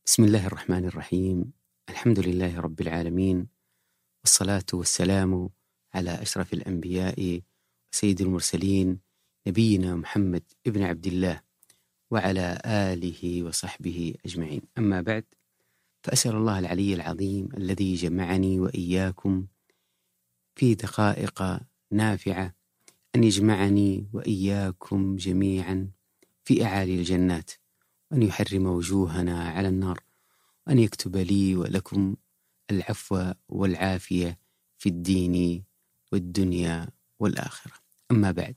بسم الله الرحمن الرحيم. الحمد لله رب العالمين، والصلاة والسلام على أشرف الأنبياء وسيد المرسلين نبينا محمد ابن عبد الله وعلى آله وصحبه أجمعين. أما بعد، فأسأل الله العلي العظيم الذي جمعني وإياكم في دقائق نافعة أن يجمعني وإياكم جميعا في أعالي الجنات، وأن يحرم وجوهنا على النار، وأن يكتب لي ولكم العفو والعافية في الدين والدنيا والآخرة. أما بعد،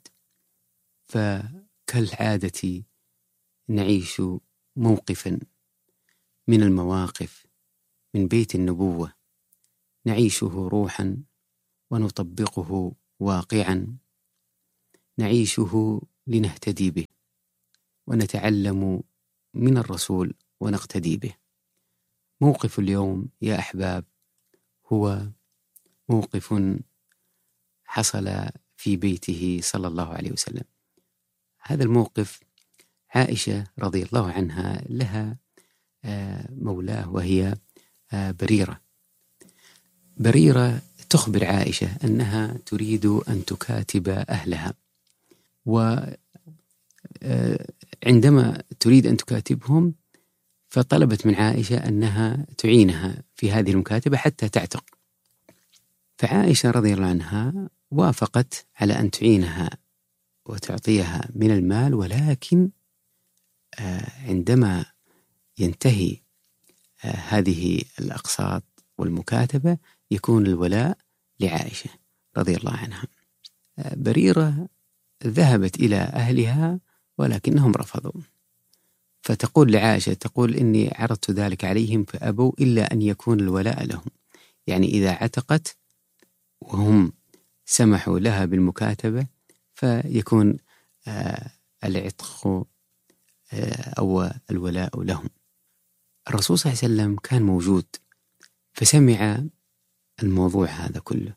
فكالعادة نعيش موقفا من المواقف من بيت النبوة، نعيشه روحا ونطبقه واقعا، نعيشه لنهتدي به ونتعلم من الرسول ونقتدي به. موقف اليوم يا أحباب هو موقف حصل في بيته صلى الله عليه وسلم. هذا الموقف عائشة رضي الله عنها لها مولاه، وهي بريرة. بريرة تخبر عائشة أنها تريد أن تكاتب أهلها، وعندما تريد أن تكاتبهم فطلبت من عائشة أنها تعينها في هذه المكاتبة حتى تعتق. فعائشة رضي الله عنها وافقت على أن تعينها وتعطيها من المال، ولكن عندما ينتهي هذه الأقساط والمكاتبة يكون الولاء لعائشة رضي الله عنها. بريرة ذهبت إلى أهلها ولكنهم رفضوا، فتقول لعائشة، تقول إني عرضت ذلك عليهم فأبوا إلا أن يكون الولاء لهم، يعني إذا عتقت وهم سمحوا لها بالمكاتبة فيكون العتق أو الولاء لهم. الرسول صلى الله عليه وسلم كان موجود فسمع الموضوع هذا كله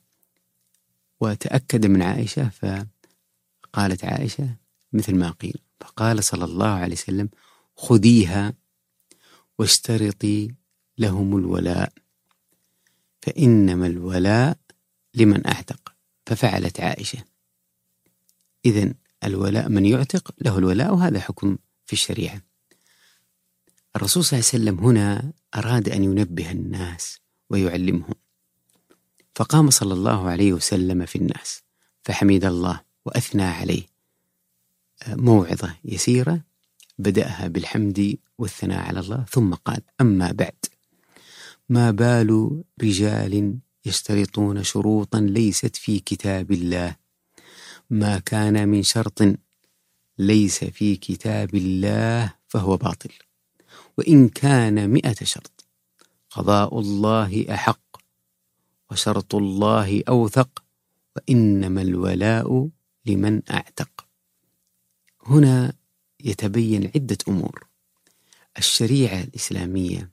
وتأكد من عائشة، فقالت عائشة مثل ما قيل، فقال صلى الله عليه وسلم: خذيها واشترطي لهم الولاء، فإنما الولاء لمن أعتق. ففعلت عائشة. إذن الولاء من يعتق له الولاء، وهذا حكم في الشريعة. الرسول صلى الله عليه وسلم هنا أراد أن ينبه الناس ويعلمهم، فقام صلى الله عليه وسلم في الناس فحمد الله وأثنى عليه، موعظة يسيرة بدأها بالحمد والثناء على الله، ثم قال: أما بعد، ما بال رجال يشترطون شروطا ليست في كتاب الله، ما كان من شرط ليس في كتاب الله فهو باطل، وإن كان 100 شرط قضاء الله أحق وشرط الله أوثق، وإنما الولاء لمن أعتق. هنا يتبين عدة أمور. الشريعة الإسلامية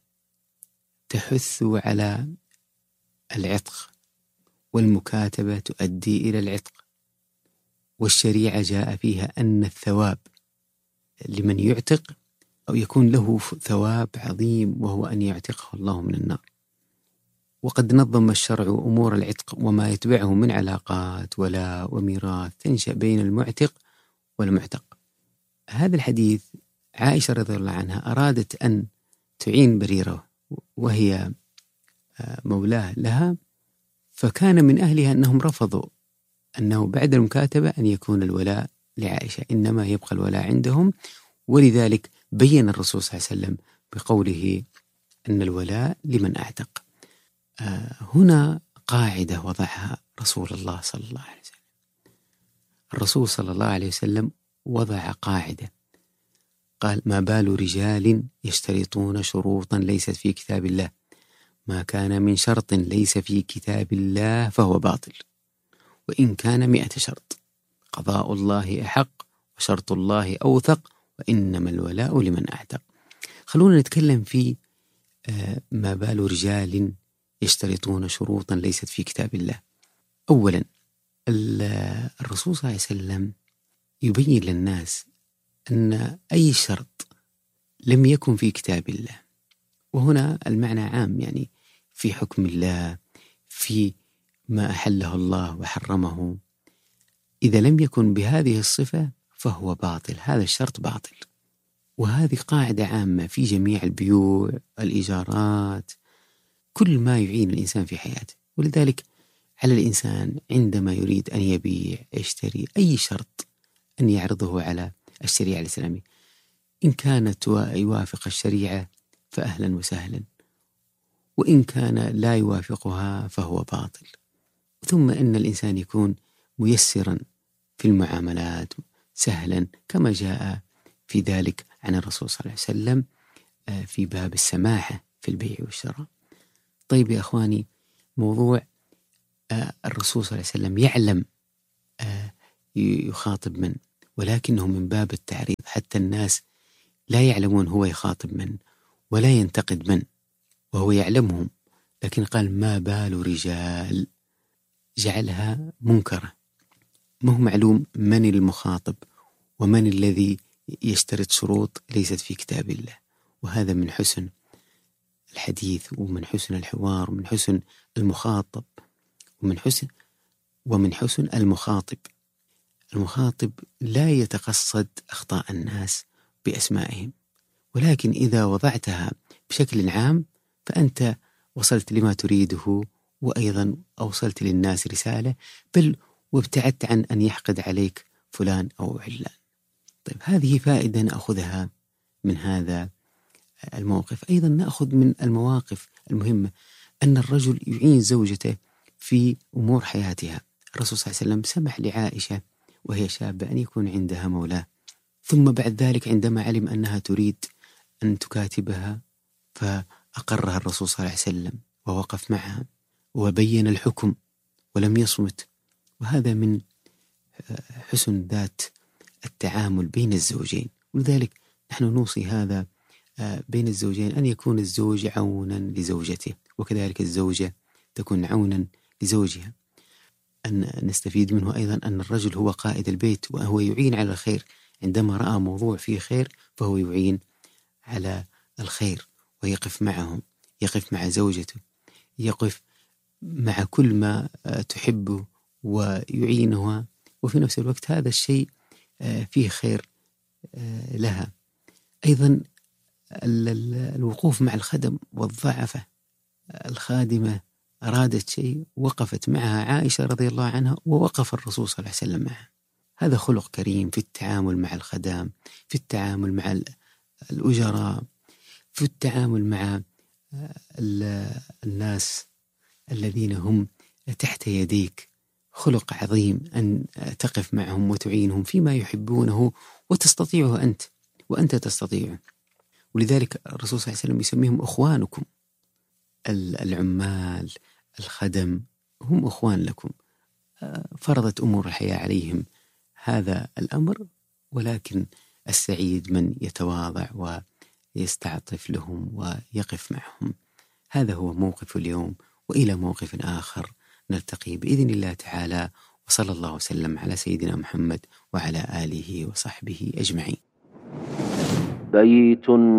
تحث على العتق، والمكاتبة تؤدي إلى العتق، والشريعة جاء فيها أن الثواب لمن يعتق أو يكون له ثواب عظيم، وهو أن يعتقه الله من النار. وقد نظم الشرع أمور العتق وما يتبعه من علاقات ولاء وميراث تنشأ بين المعتق والمعتق. هذا الحديث عائشة رضي الله عنها أرادت أن تعين بريرة وهي مولاه لها، فكان من أهلها أنهم رفضوا أنه بعد المكاتبة أن يكون الولاء لعائشة، إنما يبقى الولاء عندهم. ولذلك بين الرسول صلى الله عليه وسلم بقوله أن الولاء لمن أعتق. هنا قاعدة وضعها رسول الله صلى الله عليه وسلم. الرسول صلى الله عليه وسلم وضع قاعدة، قال: ما بال رجال يشترطون شروطا ليست في كتاب الله، ما كان من شرط ليس في كتاب الله فهو باطل، وإن كان 100 شرط قضاء الله أحق وشرط الله أوثق، وإنما الولاء لمن أعتق. خلونا نتكلم في ما بال رجال يشترطون شروطا ليست في كتاب الله. أولا، الرسول صلى الله عليه وسلم يبين للناس أن أي شرط لم يكن في كتاب الله وهنا المعنى عام، يعني في حكم الله، في ما أحله الله وحرمه. إذا لم يكن بهذه الصفة فهو باطل، هذا الشرط باطل. وهذه قاعدة عامة في جميع البيوع، الإيجارات، كل ما يعين الإنسان في حياته. ولذلك على الإنسان عندما يريد أن يبيع يشتري أي شرط أن يعرضه على الشريعة الإسلامية، إن كانت يوافق الشريعة فأهلا وسهلا، وإن كان لا يوافقها فهو باطل. ثم إن الإنسان يكون ميسرا في المعاملات، سهلا، كما جاء في ذلك عن الرسول صلى الله عليه وسلم في باب السماحة في البيع والشراء. طيب يا أخواني، موضوع الرسول صلى الله عليه وسلم يعلم يخاطب من، ولكنه من باب التعريض، حتى الناس لا يعلمون هو يخاطب من ولا ينتقد من، وهو يعلمهم، لكن قال ما بال رجال، جعلها منكرة. ما هو معلوم من المخاطب ومن الذي يشترط شروط ليست في كتاب الله. وهذا من حسن الحديث ومن حسن الحوار ومن حسن المخاطب ومن حسن المخاطب. المخاطب لا يتقصد أخطاء الناس بأسمائهم، ولكن إذا وضعتها بشكل عام فأنت وصلت لما تريده، وأيضا أوصلت للناس رسالة، بل وابتعدت عن أن يحقد عليك فلان أو علان. طيب، هذه فائدة نأخذها من هذا الموقف. أيضا نأخذ من المواقف المهمة أن الرجل يعين زوجته في أمور حياتها. الرسول صلى الله عليه وسلم سمح لعائشة وهي شابة أن يكون عندها مولاه، ثم بعد ذلك عندما علم أنها تريد أن تكاتبها فأقرها الرسول صلى الله عليه وسلم ووقف معها وبين الحكم ولم يصمت. وهذا من حسن ذات التعامل بين الزوجين. ولذلك نحن نوصي هذا بين الزوجين، أن يكون الزوج عونا لزوجته، وكذلك الزوجة تكون عونا لزوجها. أن نستفيد منه أيضا أن الرجل هو قائد البيت، وهو يعين على الخير. عندما رأى موضوع فيه خير فهو يعين على الخير ويقف معهم، يقف مع زوجته، يقف مع كل ما تحبه ويعينها، وفي نفس الوقت هذا الشيء فيه خير لها. أيضا الوقوف مع الخدم والضعفة. الخادمة أرادت شيء وقفت معها عائشة رضي الله عنها، ووقف الرسول صلى الله عليه وسلم معها. هذا خلق كريم في التعامل مع الخدام، في التعامل مع الأجراء، في التعامل مع الناس الذين هم تحت يديك. خلق عظيم أن تقف معهم وتعينهم فيما يحبونه وتستطيعه أنت وأنت تستطيعه. ولذلك الرسول صلى الله عليه وسلم يسميهم أخوانكم. العمال، الخدم هم أخوان لكم. فرضت أمور الحياة عليهم هذا الأمر، ولكن السعيد من يتواضع ويستعطف لهم ويقف معهم. هذا هو موقف اليوم، وإلى موقف آخر نلتقي بإذن الله تعالى، وصلى الله وسلم على سيدنا محمد وعلى آله وصحبه أجمعين. بيت